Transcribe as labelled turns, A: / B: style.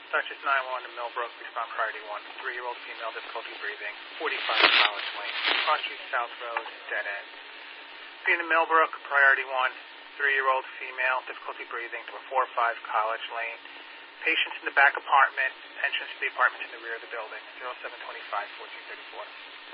A: Dutchess 911 in Millbrook, respond priority 1. 3-year-old female, difficulty breathing, 45 College Lane. Cross Street South Road, dead end. Being in Millbrook, priority 1. 3-year-old female, difficulty breathing, 45 College Lane. Patients in the back apartment, entrance to the apartment in the rear of the building, 0725 1434.